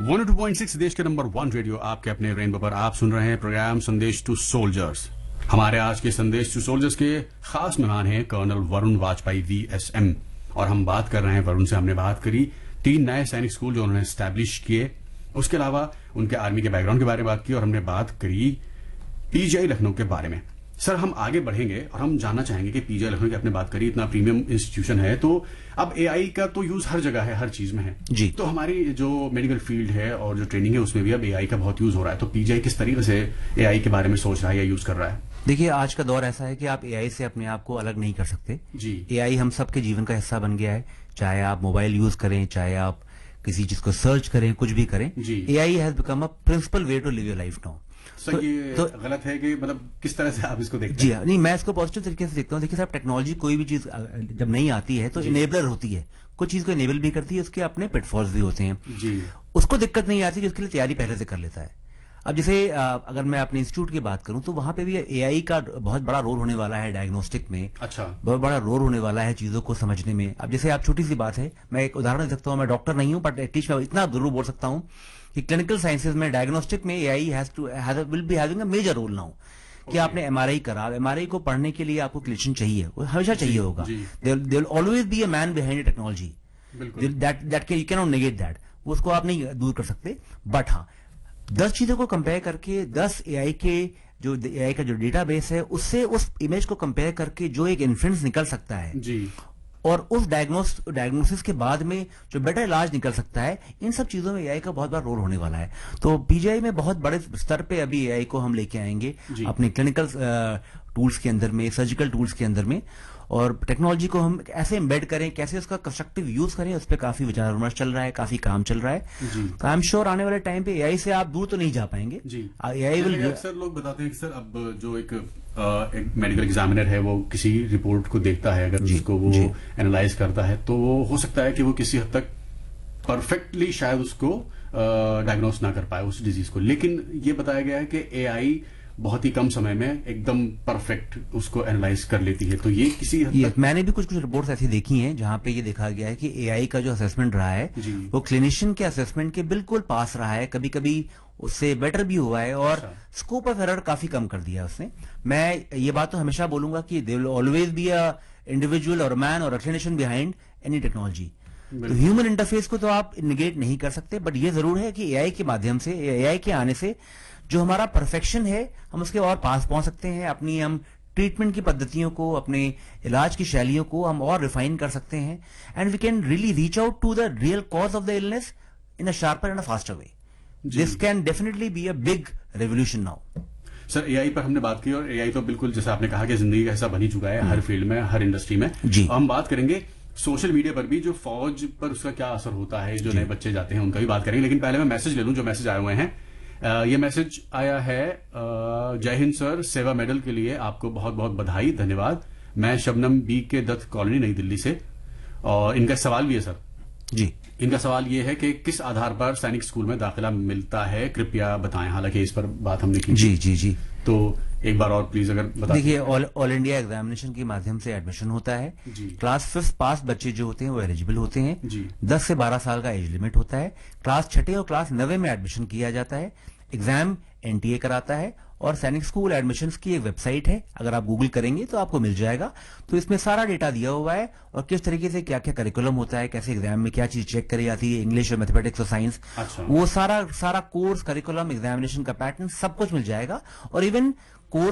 102.6 देश के number 1 radio आपके अपने रेनबो पर आप सुन रहे हैं प्रोग्राम संदेश टू सोल्जर्स। हमारे आज के संदेश टू सोल्जर्स के खास मेहमान हैं कर्नल वरुण वाजपेयी VSM, और हम बात कर रहे हैं वरुण से। हमने बात करी 3 नए सैनिक स्कूल जो उन्होंने स्टैब्लिश किए, उसके अलावा उनके आर्मी के बैकग्राउंड के बारे में बात की, और हमने बात करी PGI लखनऊ के बारे में। सर, हम आगे बढ़ेंगे और हम जानना चाहेंगे कि PGI लखनऊ की आपने बात करी, इतना प्रीमियम इंस्टीट्यूशन है, तो अब AI का तो यूज हर जगह है, हर चीज में है जी। तो हमारी जो मेडिकल फील्ड है और जो ट्रेनिंग है उसमें भी अब AI का बहुत यूज हो रहा है, तो PGI किस तरीके से AI के बारे में सोच रहा है या यूज कर रहा है? देखिए, आज का दौर ऐसा है कि आप AI से अपने आप को अलग नहीं कर सकते जी। AI हम सबके जीवन का हिस्सा बन गया है, चाहे आप मोबाइल यूज करें, चाहे आप किसी चीज को सर्च करें, कुछ भी करें। जी। AI has become a principal way to live your life now. Sir, ये गलत है कि मतलब किस तरह से आप इसको देखते हैं? जी हाँ, नहीं, मैं इसको पॉजिटिव तरीके से देखता हूँ। देखिए साहब, टेक्नोलॉजी कोई भी चीज जब नहीं आती है तो इनेबलर होती है, कुछ चीज को इनेबल भी करती है, उसके अपने पिटफॉल्स भी होते हैं जी। उसको दिक्कत नहीं आती कि उसके लिए तैयारी पहले से कर लेता है। अब जैसे अगर मैं अपने इंस्टीट्यूट की बात करूं तो वहां पे भी AI का बहुत बड़ा रोल होने वाला है डायग्नोस्टिक में। अच्छा। बहुत बड़ा रोल होने वाला है चीजों को समझने में। अब जैसे आप, छोटी सी बात है, मैं एक उदाहरण दे सकता हूं, मैं डॉक्टर नहीं हूं बट एटलीस्ट मैं इतना जरूर बोल सकता हूं कि क्लिनिकल साइंसेज में डायग्नोस्टिक में AI will be having a major role now. कि आपने MRI करा, MRI को पढ़ने के लिए आपको क्लिनिशियन चाहिए, वो हमेशा चाहिए होगा। There will always be a man behind technology, that you can not negate that, उसको आप नहीं दूर कर सकते। बट हाँ, 10 चीजों को कंपेयर करके, 10 AI का जो डेटाबेस है उससे उस इमेज को कंपेयर करके जो एक इन्फ्रेंस निकल सकता है जी, और उस डायग्नोसिस के बाद में जो बेटर इलाज निकल सकता है, इन सब चीजों में AI का बहुत बड़ा रोल होने वाला है। तो PGI में बहुत बड़े स्तर पे अभी AI को हम लेके आएंगे अपने क्लिनिकल टूल्स के अंदर में, सर्जिकल टूल्स के अंदर में, और टेक्नोलॉजी को हम ऐसे एम्बेड करें, कैसे उसका कंस्ट्रक्टिव यूज करें, उस पर काफी विचार विमर्श चल रहा है, काफी काम चल रहा है। तो आई एम श्योर आने वाले टाइम पे AI से आप दूर तो नहीं जा पाएंगे जी। AI will. अक्सर लोग बताते हैं कि सर, अब जो एक मेडिकल एग्जामिनर है वो किसी रिपोर्ट को देखता है, अगर उसको वो एनालाइज करता है तो वो हो सकता है कि वो किसी हद तक परफेक्टली शायद उसको डायग्नोस ना कर पाए उस डिजीज को, लेकिन ये बताया गया है कि AI बहुत ही कम समय में एकदम परफेक्ट उसको एनालाइज कर लेती है। तो ये किसी हद तक, मैंने भी कुछ रिपोर्ट्स ऐसी देखी हैं जहां पे ये देखा गया है कि AI का जो असेसमेंट रहा है वो क्लिनिशियन के असेसमेंट के बिल्कुल पास रहा है, कभी कभी उससे बेटर भी हुआ है, और स्कोप ऑफ एरर काफी कम कर दिया उसने। मैं ये बात तो हमेशा बोलूंगा कि there will always be a individual और मैन और क्लिनिशियन बिहाइंड एनी टेक्नोलॉजी। तो ह्यूमन इंटरफेस को तो आप निगेट नहीं कर सकते, बट ये जरूर है कि AI के माध्यम से, AI के आने से जो हमारा परफेक्शन है हम उसके और पास पहुंच सकते हैं। अपनी हम ट्रीटमेंट की पद्धतियों को, अपने इलाज की शैलियों को हम और रिफाइन कर सकते हैं, and we can really reach out to the real cause of the illness in a sharper and a faster way. This can definitely be a big revolution now. Sir, AI पर हमने बात की, और AI तो बिल्कुल जैसे आपने कहा कि जिंदगी का हिस्सा बन ही चुका है हर फील्ड में, हर इंडस्ट्री में। हम बात करेंगे सोशल मीडिया पर भी, जो फौज पर उसका क्या असर होता है, जो नए बच्चे जाते हैं उनका भी बात करेंगे। लेकिन पहले मैं मैसेज ले लूं, जो मैसेज आए हुए हैं। ये मैसेज आया है, जय हिंद सर, सेवा मेडल के लिए आपको बहुत बहुत बधाई, धन्यवाद। मैं शबनम B के दत्त कॉलोनी, नई दिल्ली से, और इनका सवाल भी है सर जी। इनका सवाल ये है कि किस आधार पर सैनिक स्कूल में दाखिला मिलता है, कृपया बताएं। हालांकि इस पर बात हमने की जी जी जी, तो एक बार और प्लीज अगर बता। देखिए, ऑल इंडिया एग्जामिनेशन के माध्यम से एडमिशन होता है। क्लास 5th पास बच्चे जो होते हैं वो एलिजिबल होते हैं। 10 से 12 साल का एज लिमिट होता है। क्लास 6 और क्लास 9 में एडमिशन किया जाता है। एग्जाम NTA कराता है, और सैनिक स्कूल एडमिशन्स की एक वेबसाइट है, अगर आप गूगल करेंगे तो आपको मिल जाएगा। तो इसमें सारा डेटा दिया हुआ है, और किस तरीके से क्या क्या करिकुलम होता है, कैसे एग्जाम में क्या चीज चेक करी जाती है, इंग्लिश और मैथमेटिक्स और साइंस। वो सारा कोर्स, करिकुलम, एग्जामिनेशन का पैटर्न सब कुछ मिल जाएगा। और इवन कोर्स